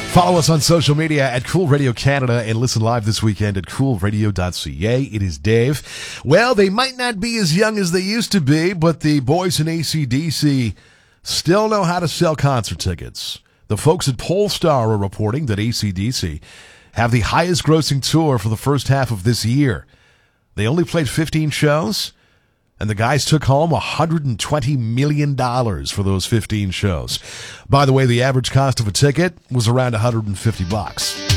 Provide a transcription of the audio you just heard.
Follow us on social media at Cool Radio Canada and listen live this weekend at coolradio.ca. It is Dave. Well, they might not be as young as they used to be, but the boys in AC/DC still know how to sell concert tickets. The folks at Polestar are reporting that AC/DC have the highest grossing tour for the first half of this year. They only played 15 shows, and the guys took home $120 million for those 15 shows. By the way, the average cost of a ticket was around $150.